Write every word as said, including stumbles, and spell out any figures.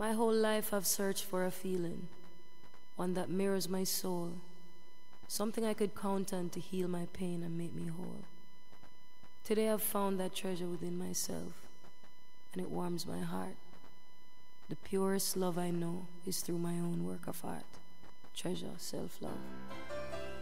My whole life I've searched for a feeling, one that mirrors my soul, something I could count on to heal my pain and make me whole. Today I've found that treasure within myself, and it warms my heart. The purest love I know is through my own work of art. Treasure, self-love.